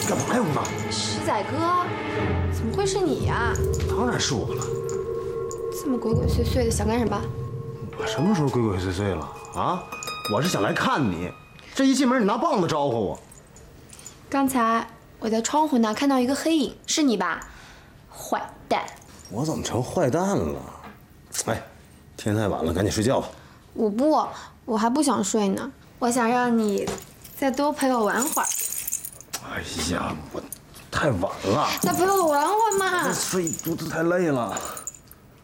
干嘛呀，吴娜？ 石仔哥，怎么会是你呀？ 当然是我了。 这么鬼鬼祟祟的，想干什么？ 我什么时候鬼鬼祟祟了啊？我是想来看你。这一进门，你拿棒子招呼我。 刚才我在窗户那看到一个黑影，是你吧？坏蛋！ 我怎么成坏蛋了？哎，天太晚了，赶紧睡觉吧。 我还不想睡呢。我想让你再多陪我玩会儿。 哎呀，我太晚了。 再陪我玩会儿嘛。 睡肚子太累了。